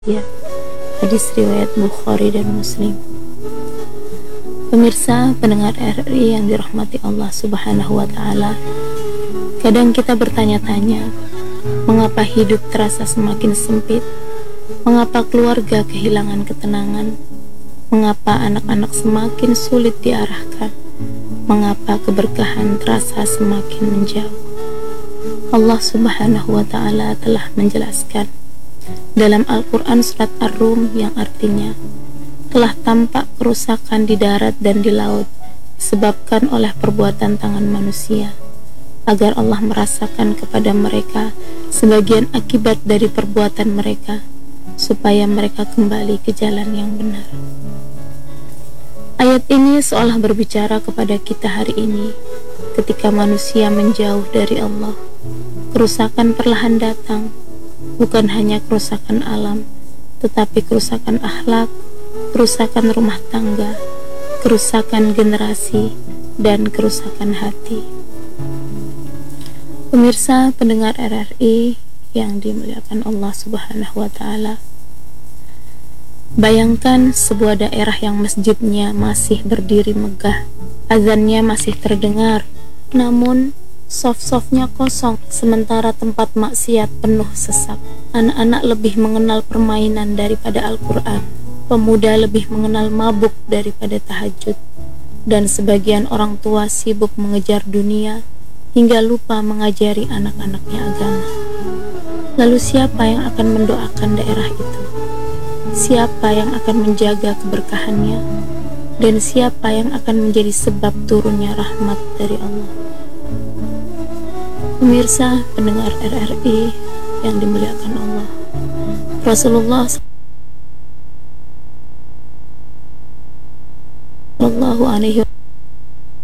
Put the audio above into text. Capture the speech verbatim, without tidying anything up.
Ya, hadis riwayat Bukhari dan Muslim. Pemirsa pendengar R R I yang dirahmati Allah Subhanahu wa Ta'ala, kadang kita bertanya-tanya, mengapa hidup terasa semakin sempit? Mengapa keluarga kehilangan ketenangan? Mengapa anak-anak semakin sulit diarahkan? Mengapa keberkahan terasa semakin menjauh? Allah Subhanahu wa Ta'ala telah menjelaskan dalam Al-Quran surat Ar-Rum yang artinya, telah tampak kerusakan di darat dan di laut disebabkan oleh perbuatan tangan manusia, agar Allah merasakan kepada mereka sebagian akibat dari perbuatan mereka, supaya mereka kembali ke jalan yang benar. Ayat ini seolah berbicara kepada kita hari ini, ketika manusia menjauh dari Allah. Kerusakan perlahan datang, bukan hanya kerusakan alam, tetapi kerusakan akhlak, kerusakan rumah tangga, kerusakan generasi, dan kerusakan hati. Pemirsa pendengar R R I yang dimuliakan Allah Subhanahu wa Ta'ala, bayangkan sebuah daerah yang masjidnya masih berdiri megah, azannya masih terdengar, namun sof-sofnya kosong, sementara tempat maksiat penuh sesak. Anak-anak lebih mengenal permainan daripada Al-Quran, pemuda lebih mengenal mabuk daripada tahajud, dan sebagian orang tua sibuk mengejar dunia hingga lupa mengajari anak-anaknya agama. Lalu siapa yang akan mendoakan daerah itu? Siapa yang akan menjaga keberkahannya? Dan siapa yang akan menjadi sebab turunnya rahmat dari Allah? Pemirsa pendengar R R I yang dimuliakan Allah, Rasulullah Shallallahu Alaihi Wasallam